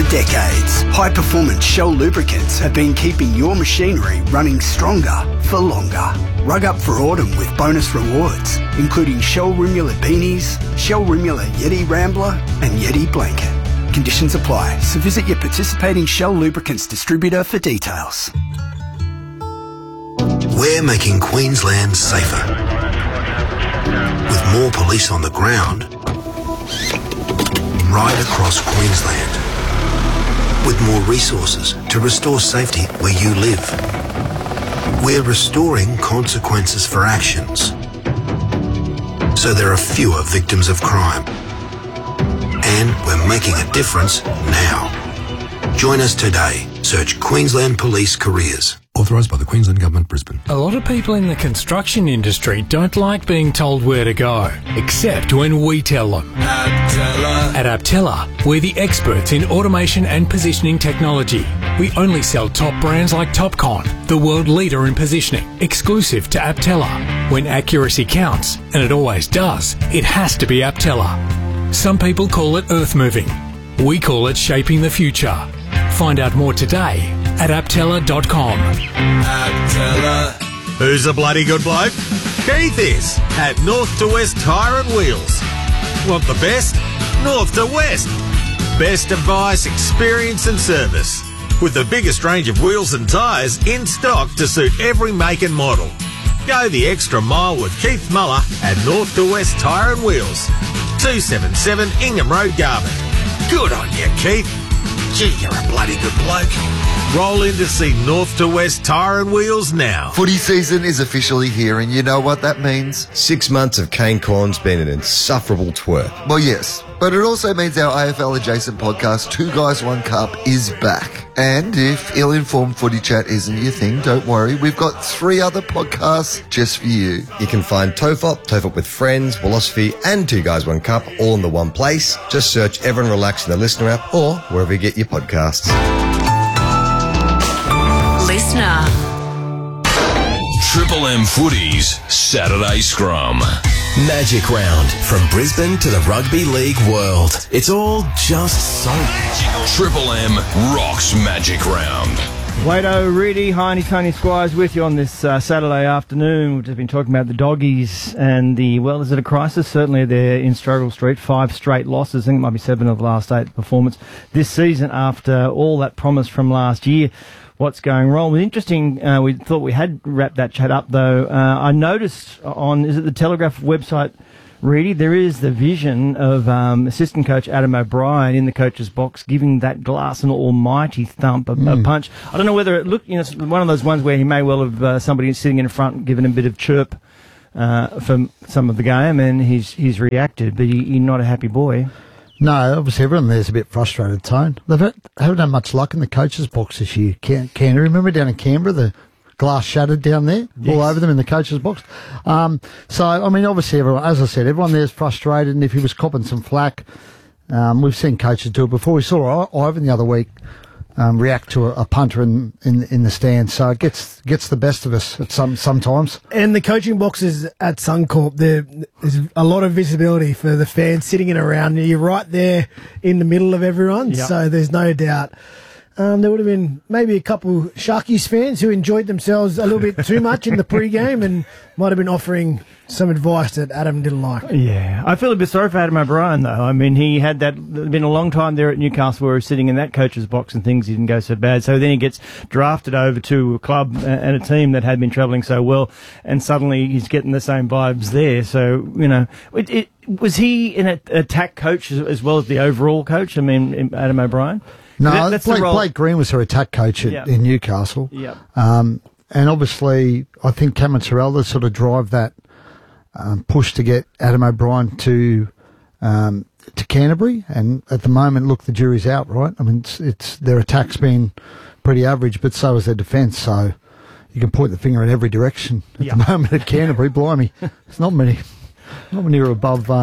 decades, high-performance Shell lubricants have been keeping your machinery running stronger for longer. Rug up for autumn with bonus rewards, including Shell Rimula Beanies, Shell Rimula Yeti Rambler and Yeti Blanket. Conditions apply, so visit your participating Shell lubricants distributor for details. We're making Queensland safer. With more police on the ground, right across Queensland. With more resources to restore safety where you live. We're restoring consequences for actions, so there are fewer victims of crime. And we're making a difference now. Join us today. Search Queensland Police Careers. Authorised by the Queensland Government, Brisbane. A lot of people in the construction industry don't like being told where to go, except when we tell them. At Aptella, we're the experts in automation and positioning technology. We only sell top brands like Topcon, the world leader in positioning, exclusive to Aptella. When accuracy counts, and it always does, it has to be Aptella. Some people call it earth moving. We call it shaping the future. Find out more today at aptella.com. Aptella. Who's a bloody good bloke? Keith is at North to West Tyre and Wheels. Want the best? North to West. Best advice, experience and service. With the biggest range of wheels and tyres in stock to suit every make and model. Go the extra mile with Keith Muller at North to West Tyre and Wheels. 277 Ingham Road, Garvin. Good on you, Keith. Gee, you're a bloody good bloke. Roll in to see North to West Tyre and Wheels now. Footy season is officially here, and you know what that means? 6 months of Kane Corn's been an insufferable twerp. Well, yes, but it also means our AFL-adjacent podcast, Two Guys, One Cup, is back. And if ill-informed footy chat isn't your thing, don't worry. We've got 3 other podcasts just for you. You can find TOEFOP with Friends, Philosophy, and Two Guys, One Cup all in the one place. Just search Everyone Relax in the Listener app or wherever you get your podcasts. Listener. Triple M Footy's Saturday Scrum. Magic Round. From Brisbane to the Rugby League world. It's all just so magical. Triple M rocks Magic Round. Wado, Reedy, Heine, Tony Squires with you on this Saturday afternoon. We've just been talking about the Doggies and is it a crisis? Certainly they're in struggle street. 5 straight losses. I think it might be 7 of the last 8 performance this season after all that promise from last year. What's going wrong? It was interesting. We thought we had wrapped that chat up, though. I noticed on, is it the Telegraph website, Reedy, there is the vision of assistant coach Adam O'Brien in the coach's box giving that Glass an almighty thump, a punch. I don't know whether it looked, it's one of those ones where he may well have somebody sitting in front giving a bit of chirp for some of the game, and he's reacted, but he's not a happy boy. No, obviously everyone there's a bit frustrated, Tone. They haven't had much luck in the coach's box this year. Canberra, remember down in Canberra, the glass shattered down there, all over them in the coach's box. So, I mean, obviously everyone, as I said, everyone there's frustrated, and if he was copping some flack, we've seen coaches do it before. We saw Ivan the other week react to a punter in the stand, so it gets the best of us at sometimes. And the coaching boxes at Suncorp, there's a lot of visibility for the fans sitting in around. You're right there in the middle of everyone, so there's no doubt. There would have been maybe a couple Sharkies fans who enjoyed themselves a little bit too much in the pre-game and might have been offering some advice that Adam didn't like. Yeah, I feel a bit sorry for Adam O'Brien, though. I mean, he had been a long time there at Newcastle where he was sitting in that coach's box and things didn't go so bad. So then he gets drafted over to a club and a team that had been travelling so well, and suddenly he's getting the same vibes there. So, was he an attack coach as well as the overall coach? I mean, Adam O'Brien? No, Blake Green was her attack coach in Newcastle. Yeah. And obviously, I think Cameron Sorrell sort of drive that push to get Adam O'Brien to Canterbury. And at the moment, look, the jury's out, right? I mean, it's their attack's been pretty average, but so is their defence. So you can point the finger in every direction at the moment at Canterbury. Blimey, it's not many are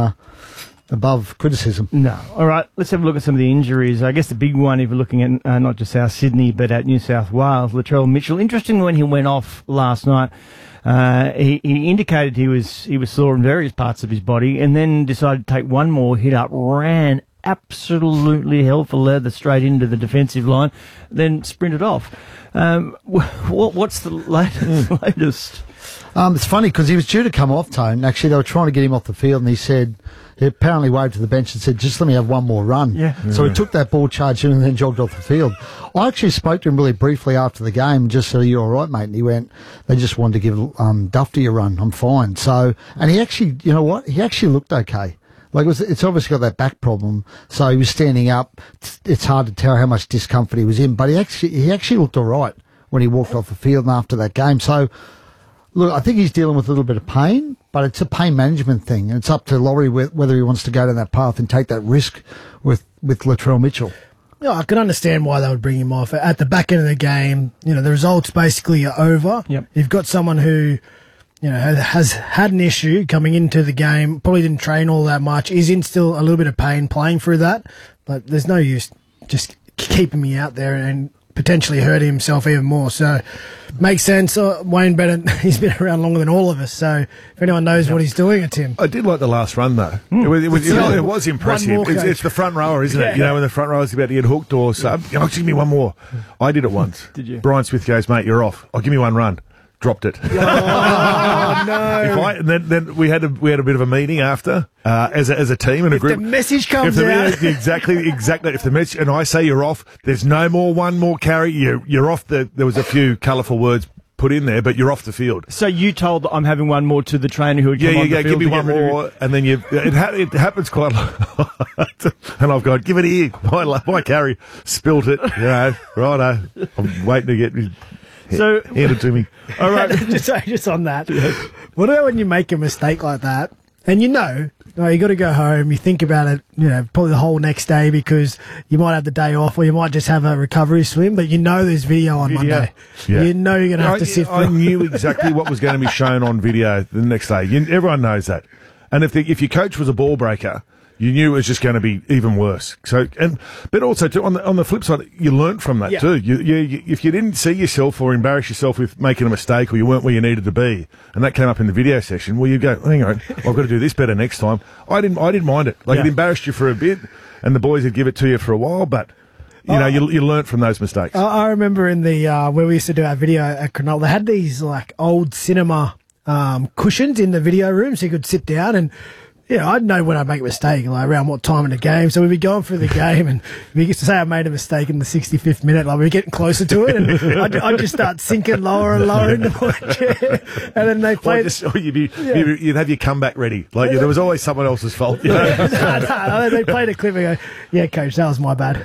above criticism. No. All right, let's have a look at some of the injuries. I guess the big one, if you're looking at not just South Sydney, but at New South Wales, Latrell Mitchell. Interesting when he went off last night. He indicated he was sore in various parts of his body and then decided to take one more hit up, ran absolutely hell for leather straight into the defensive line, then sprinted off. What's the latest? It's funny because he was due to come off, Tone. Actually, they were trying to get him off the field, and he apparently waved to the bench and said, just let me have one more run. Yeah. So he took that ball, charged in, and then jogged off the field. I actually spoke to him really briefly after the game and just said, are you all right, mate? And he went, they just wanted to give Dufty a run. I'm fine. So, and he actually, you know what? He actually looked okay. Like it's obviously got that back problem. So he was standing up. It's hard to tell how much discomfort he was in, but he actually looked all right when he walked off the field and after that game. So, look, I think he's dealing with a little bit of pain, but it's a pain management thing. And it's up to Laurie whether he wants to go down that path and take that risk with Latrell Mitchell. Yeah, I can understand why they would bring him off. At the back end of the game, the results basically are over. Yep. You've got someone who, has had an issue coming into the game, probably didn't train all that much, is in still a little bit of pain playing through that, but there's no use just keeping me out there and potentially hurting himself even more. So makes sense. Wayne Bennett, he's been around longer than all of us, so if anyone knows what he's doing, it's him. I did like the last run though. It was impressive. It's the front rower, isn't it? When the front rower's about to get hooked or something. Give me one more. I did it once. Did you? Brian Smith goes, mate, you're off. Give me one run. Dropped it. Oh no! Then we had a bit of a meeting after as a team and a group. If the message comes out, exactly. If the message and I say you're off, there's no more one more carry. You're off. There was a few colourful words put in there, but you're off the field. So you told I'm having one more to the trainer who would come on the field. Give me one more, and then it happens quite a lot. And I've gone, give it here. My carry spilt it. Righto. I'm waiting to get. So hand it to me. All right, just on that. What about when you make a mistake like that, and you got to go home, you think about it, probably the whole next day because you might have the day off or you might just have a recovery swim, but there's video on Monday. Yeah. You're going to have to sit through. I knew exactly what was going to be shown on video the next day. Everyone knows that. And if your coach was a ball breaker, you knew it was just going to be even worse. But also too, on the flip side, you learnt from that too. If you didn't see yourself or embarrass yourself with making a mistake, or you weren't where you needed to be, and that came up in the video session, well, you go, hang on, I've got to do this better next time. I didn't mind it. It embarrassed you for a bit, and the boys would give it to you for a while, but. You learnt from those mistakes. I remember in the where we used to do our video at Cronulla, they had these old cinema cushions in the video room, so you could sit down and. I'd know when I'd make a mistake, around what time in the game. So we'd be going through the game, and we used to say I made a mistake in the 65th minute. We were getting closer to it, and I'd just start sinking lower and lower into my chair. And then they played. You'd have your comeback ready. There was always someone else's fault. No, they played a clip and go, "Yeah, coach, that was my bad."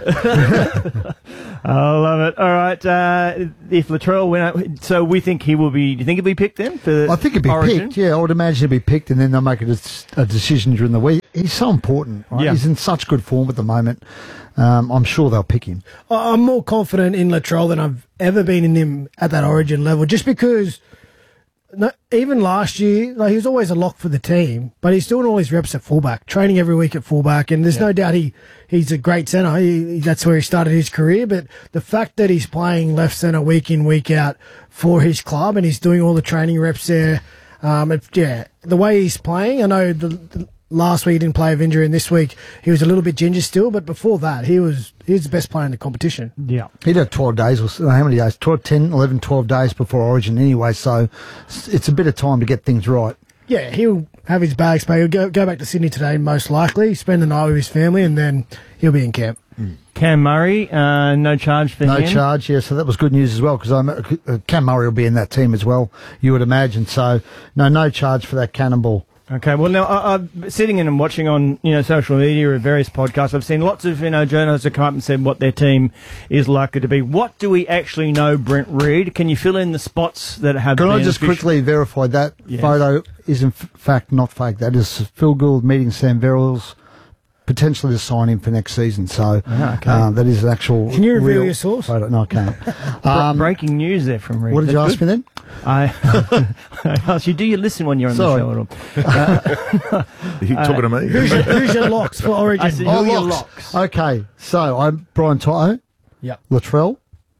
I love it. All right, if Latrell went out, so we think he will be. Do you think he'll be picked then? I think he'll be Origin? picked. Yeah, I would imagine he'll be picked, and then they'll make a decision during the week. He's so important. Right? Yeah. He's in such good form at the moment. I'm sure they'll pick him. I'm more confident in Latrell than I've ever been in him at that Origin level, just because even last year, he was always a lock for the team, but he's doing all his reps at fullback, training every week at fullback, and there's no doubt he's a great centre. That's where he started his career, but the fact that he's playing left centre week in, week out for his club, and he's doing all the training reps there, the way he's playing, I know the last week he didn't play with injury, and this week he was a little bit ginger still, but before that he was the best player in the competition. Yeah. He'd had 12 days, or how many days? 10, 11, 12 days before Origin anyway, so it's a bit of time to get things right. Yeah, he'll have his bags packed. He'll go back to Sydney today, most likely, spend the night with his family, and then he'll be in camp. Cam Murray, no charge for him. No charge, yeah, so that was good news as well, because Cam Murray will be in that team as well, you would imagine. So, no charge for that cannonball. Okay, well, now, I'm sitting in and watching on, social media or various podcasts. I've seen lots of, journalists have come up and said what their team is likely to be. What do we actually know, Brent Reid? Can you fill in the spots that have been... Can I just quickly verify that photo is in fact not fake? That is Phil Gould meeting Sam Verrills, potentially to sign him for next season. So that is an actual... Can you reveal your source? Photo. No, I can't. Breaking news there from Reid. What did you ask me then? I asked you, do you listen when you're on the show at all? Are you talking to me? Who's your locks for Origin? I said, who are your locks? Okay, so I'm Brian Toto, Latrell,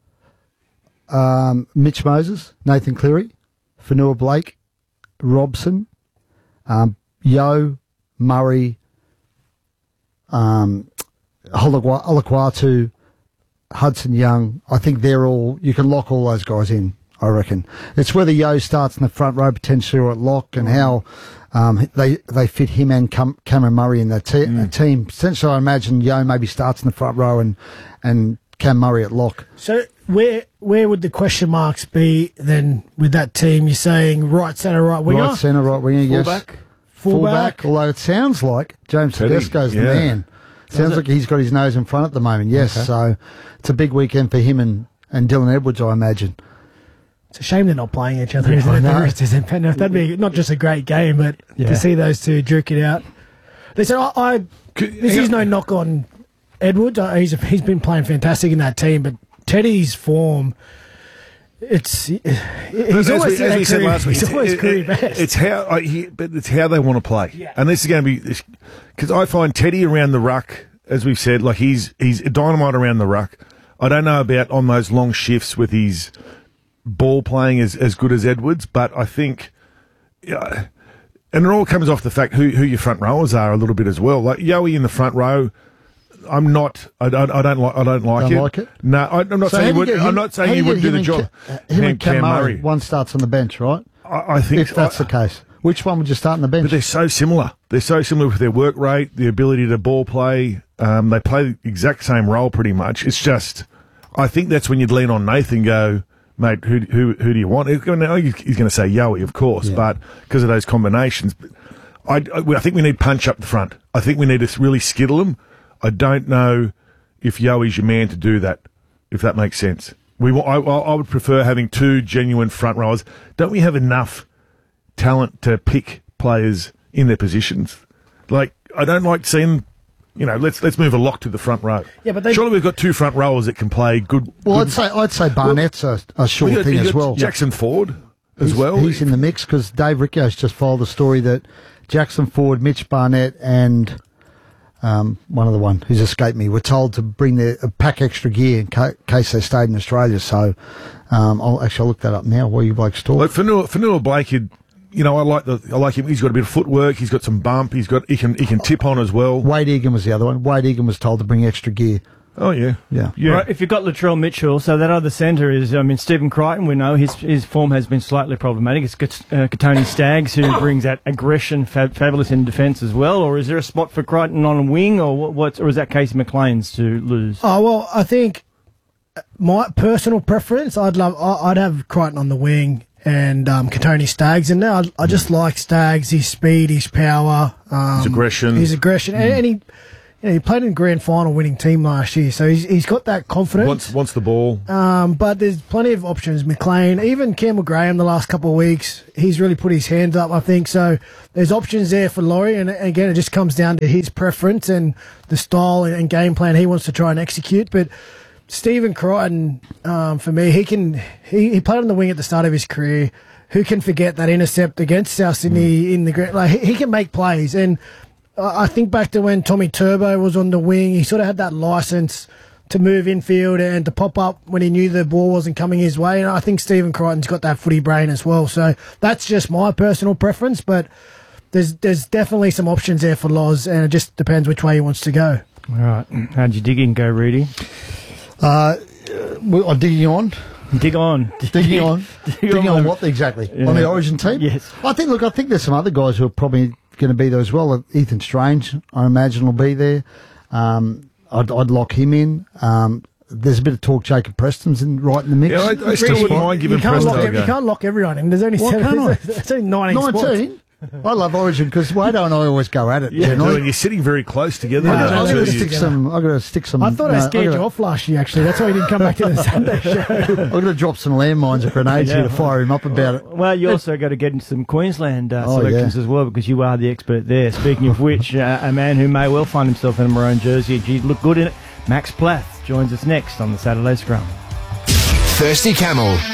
Mitch Moses, Nathan Cleary, Fanua Blake, Robson, Murray, Olaquatu, Hudson Young, I think they're all, you can lock all those guys in, I reckon. It's whether Yo starts in the front row potentially or at lock and how they fit him and Cameron Murray in that team. Essentially, I imagine Yo maybe starts in the front row and Cam Murray at lock. So where would the question marks be then with that team? You're saying right centre, right winger? Right centre, right winger, yes. Fullback, although it sounds like James Tedesco's the man. Sounds like he's got his nose in front at the moment, yes. Okay. So it's a big weekend for him and Dylan Edwards, I imagine. It's a shame they're not playing each other, isn't it? That'd be not just a great game, but to see those two duke it out. Listen, this is no knock on Edwards. He's been playing fantastic in that team, but Teddy's form, he's always career best. It's how they want to play, and this is going to be because I find Teddy around the ruck, as we've said, like he's dynamite around the ruck. I don't know about on those long shifts with his ball playing as good as Edwards, but I think, and it all comes off the fact who your front rowers are a little bit as well. Like Yowie in the front row, I don't like it. No, I'm not saying you would. I'm not saying you wouldn't do the job. Him and Cam Murray, one starts on the bench, right? I think if that's the case, which one would you start on the bench? But they're so similar. They're so similar with their work rate, the ability to ball play. They play the exact same role pretty much. It's just, I think that's when you'd lean on Nathan and go, mate, who do you want? He's going to say Yowie, of course, but because of those combinations. I think we need punch up the front. I think we need to really skittle them. I don't know if Yoey's your man to do that, if that makes sense. I would prefer having two genuine front rowers. Don't we have enough talent to pick players in their positions? Like, I don't like seeing, let's move a lock to the front row. Yeah, but surely we've got two front rowers that can play good. Well, I'd say Barnett's a sure thing as well. Jackson Ford as well. He's in the mix because Dave Riccio's just filed a story that Jackson Ford, Mitch Barnett, and one other one who's escaped me, were told to bring a pack extra gear in case they stayed in Australia. So I'll look that up now while you blokes talk. Like Fanua Blake, I like him. He's got a bit of footwork. He's got some bump. He can tip on as well. Wade Egan was the other one. Wade Egan was told to bring extra gear. Oh yeah. Right, if you've got Latrell Mitchell, so that other centre is, Stephen Crichton. We know his form has been slightly problematic. It's Katoni Staggs who brings that aggression, fabulous in defence as well. Or is there a spot for Crichton on a wing, or is that Casey McLean's to lose? Oh well, I think my personal preference, I'd have Crichton on the wing and Katoni Staggs in there. I just like Staggs, his speed, his power, his aggression, and he played in a grand final winning team last year, so he's got that confidence. Wants the ball. But there's plenty of options. McLean, even Campbell Graham the last couple of weeks, he's really put his hands up, I think. So there's options there for Laurie, and again, it just comes down to his preference and the style and game plan he wants to try and execute. But Stephen Crichton, for me, he played on the wing at the start of his career. Who can forget that intercept against South Sydney in the grand? Like he can make plays, and I think back to when Tommy Turbo was on the wing, he sort of had that license to move infield and to pop up when he knew the ball wasn't coming his way. And I think Stephen Crichton's got that footy brain as well. So that's just my personal preference, but there's definitely some options there for Loz, and it just depends which way he wants to go. All right. How'd you dig in, go, Rudy? I'm digging on. Dig on. Digging on what exactly? Yeah. On the Origin team? Yes. I think there's some other guys who are probably going to be there as well. Ethan Strange, I imagine, will be there. I'd lock him in. There's a bit of talk Jacob Preston's right in the mix. Yeah, I still wouldn't mind giving Preston a go. You can't lock everyone in. There's only 19 spots. I love Origin because Wado and I always go at it. Yeah, and you're sitting very close together. I've got to stick some. I thought I scared you off last year, actually. That's why you didn't come back to the Sunday show. I've got to drop some landmines and grenades here to fire him up about it. Well, you also got to get into some Queensland selections as well, because you are the expert there. Speaking of which, a man who may well find himself in a maroon jersey, he'd look good in it, Max Plath, joins us next on the Saturday Scrum. Thirsty Camel.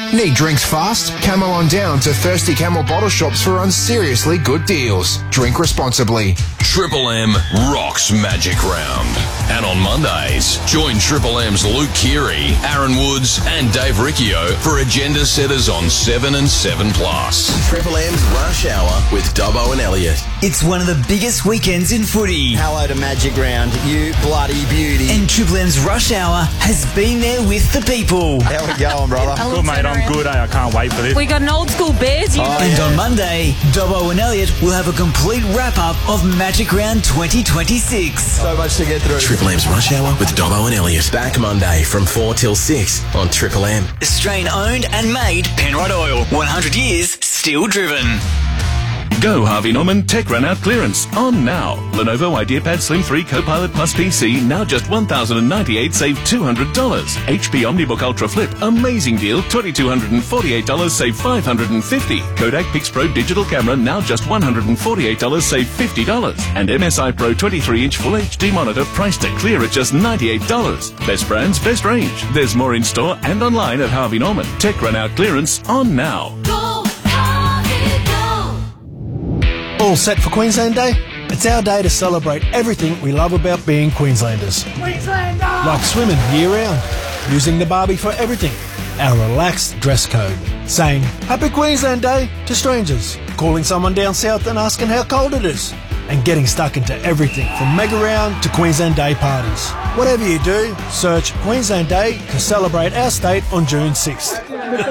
Need drinks fast? Camel on down to Thirsty Camel bottle shops for unseriously good deals. Drink responsibly. Triple M rocks Magic Round. And on Mondays, join Triple M's Luke Keary, Aaron Woods and Dave Riccio for agenda setters on 7 and 7 Plus. Triple M's Rush Hour with Dobbo and Elliot. It's one of the biggest weekends in footy. Hello to Magic Round, you bloody beauty. And Triple M's Rush Hour has been there with the people. How we going, brother? Good, mate. I'm good. I can't wait for this. We got an old school Bears. And on Monday, Dobbo and Elliot will have a complete wrap-up of Magic Round 2026. So much to get through. Triple M's Rush Hour with Dobbo and Elliot. Back Monday from 4 till 6 on Triple M. Australian owned and made Penrite Oil. 100 years, still driven. Go Harvey Norman Tech Run Out clearance on now. Lenovo IdeaPad Slim 3 Copilot Plus PC now just $1,098, save $200. HP OmniBook Ultra Flip, amazing deal, $2,248, save $550. Kodak Pix Pro Digital Camera now just $148, save $50. And MSI Pro 23-inch Full HD monitor priced to clear at just $98. Best brands, best range. There's more in store and online at Harvey Norman. Tech Run Out clearance on now. All set for Queensland Day? It's our day to celebrate everything we love about being Queenslanders. Queenslander! Like swimming year-round, using the Barbie for everything, our relaxed dress code, saying Happy Queensland Day to strangers, calling someone down south and asking how cold it is, and getting stuck into everything from Mega Round to Queensland Day parties. Whatever you do, search Queensland Day to celebrate our state on June 6th.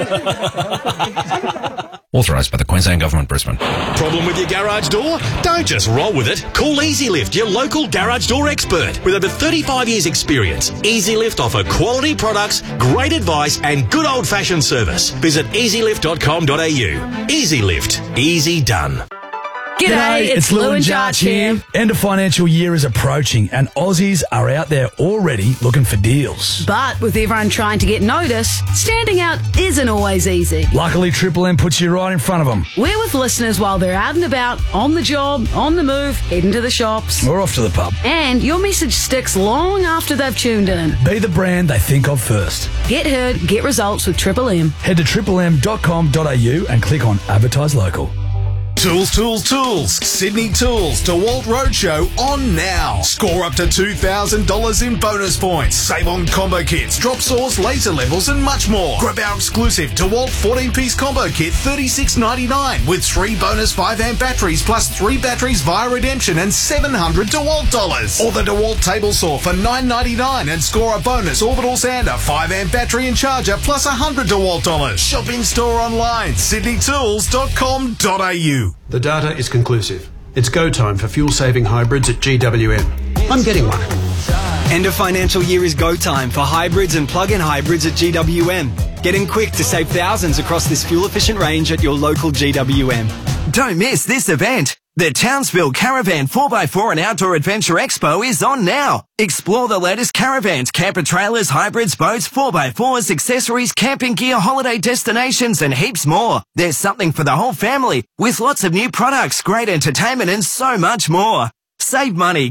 Authorised by the Queensland Government, Brisbane. Problem with your garage door? Don't just roll with it. Call EasyLift, your local garage door expert. With over 35 years' experience, EasyLift offer quality products, great advice and good old-fashioned service. Visit easylift.com.au. EasyLift. Easy done. G'day, it's Lou and Jarch here. End of financial year is approaching and Aussies are out there already looking for deals. But with everyone trying to get noticed, standing out isn't always easy. Luckily, Triple M puts you right in front of them. We're with listeners while they're out and about, on the job, on the move, heading to the shops. Or off to the pub. And your message sticks long after they've tuned in. Be the brand they think of first. Get heard, get results with Triple M. Head to triplem.com.au and click on Advertise Local. Tools, Tools, Tools. Sydney Tools DeWalt Roadshow on now. Score up to $2,000 in bonus points. Save on combo kits, drop saws, laser levels and much more. Grab our exclusive DeWalt 14-piece combo kit $36.99 with 3 bonus 5-amp batteries plus 3 batteries via redemption and $700 DeWalt dollars. Or the DeWalt table saw for $9.99 and score a bonus orbital sander, 5-amp battery and charger plus $100 DeWalt dollars. Shop in store online, sydneytools.com.au. The data is conclusive. It's go time for fuel-saving hybrids at GWM. I'm getting one. End of financial year is go time for hybrids and plug-in hybrids at GWM. Get in quick to save thousands across this fuel-efficient range at your local GWM. Don't miss this event. The Townsville Caravan 4x4 and Outdoor Adventure Expo is on now. Explore the latest caravans, camper trailers, hybrids, boats, 4x4s, accessories, camping gear, holiday destinations, and heaps more. There's something for the whole family with lots of new products, great entertainment, and so much more. Save money.